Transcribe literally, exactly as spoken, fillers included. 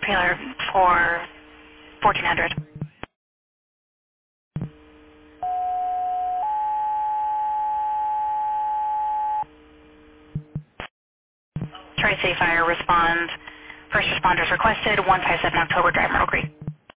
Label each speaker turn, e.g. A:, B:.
A: Taylor for fourteen hundred. Tri-State Fire respond. First responders requested, one five seven October Drive, Myrtle Creek.